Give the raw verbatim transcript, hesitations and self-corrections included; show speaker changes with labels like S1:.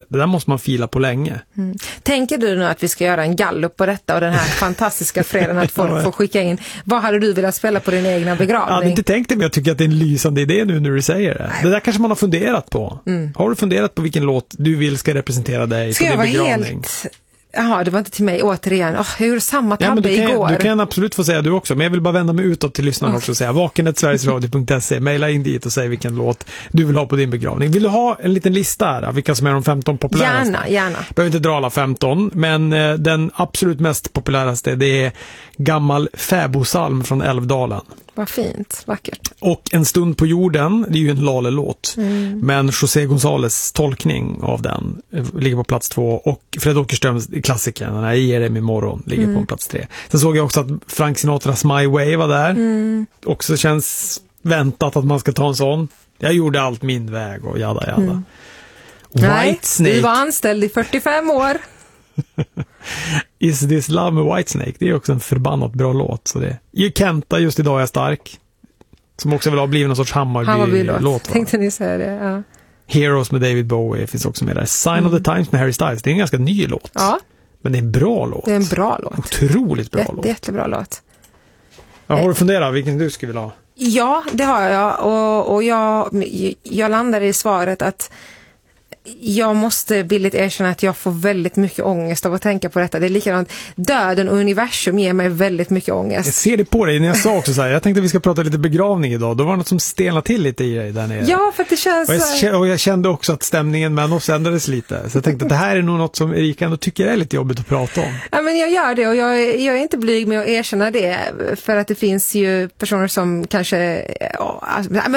S1: Det där måste man fila på länge.
S2: Mm. Tänker du nu att vi ska göra en gallup på detta och den här fantastiska fredagen att folk får skicka in? Vad hade du velat spela på din egna begravning?
S1: Jag hade inte tänkt det, men jag tycker att det är en lysande idé nu när du säger det. Det där kanske man har funderat på. Mm. Har du funderat på vilken låt du vill ska representera dig
S2: ska
S1: på din begravning?
S2: Helt... Jaha, det var inte till mig återigen. Oh, jag gjorde samma tabbe
S1: ja,
S2: igår.
S1: Du kan absolut få säga du också, men jag vill bara vända mig utåt till lyssnarna oh. också och säga vaken at sverigesradio punkt se, mejla in dit och säg vilken låt du vill ha på din begravning. Vill du ha en liten lista här, vilka som är de femton populäraste?
S2: Gärna, gärna.
S1: Behöver inte dra alla femton, men eh, den absolut mest populäraste, det är gammal fäbosalm från Älvdalen.
S2: Vad fint, vackert.
S1: Och En stund på jorden, det är ju en Lale-låt. Mm. Men José González tolkning av den ligger på plats två. Och Fred Åkerströms klassikern, den här I är det med morgon, ligger mm. på plats tre. Sen såg jag också att Frank Sinatras My Way var där. Mm. Också känns väntat att man ska ta en sån. Jag gjorde allt min väg och jada jada. Mm.
S2: White Nej, Snake. Du var anställd i fyrtiofem år.
S1: Is This Love med Whitesnake, det är också en förbannat bra låt. Så det är Kenta, Just idag är jag stark, som också vill ha blivit någon sorts Hammarby-låt.
S2: Tänkte ni säga det, ja.
S1: Heroes med David Bowie finns också med där. Sign mm. of the Times med Harry Styles, det är en ganska ny låt.
S2: Ja.
S1: Men det är en bra låt.
S2: Det är en bra låt.
S1: Otroligt bra
S2: Jätte,
S1: låt.
S2: Jättebra låt.
S1: Ja, har du funderat vilken du skulle vilja ha?
S2: Ja, det har jag. Och, och jag, jag landade i svaret att jag måste villigt erkänna att jag får väldigt mycket ångest av att tänka på detta. Det är likadant. Döden och universum ger mig väldigt mycket ångest.
S1: Jag ser det på dig när jag sa också så här. Jag tänkte att vi ska prata lite begravning idag. Då var det något som stelnade till lite i dig där nere.
S2: Ja, för att det känns...
S1: Och jag, och jag kände också att stämningen med oss ändrades lite. Så jag tänkte att det här är nog något som Erika ändå tycker är lite jobbigt att prata om.
S2: Ja, men jag gör det och jag, jag är inte blyg med att erkänna det. För att det finns ju personer som kanske... Ja, men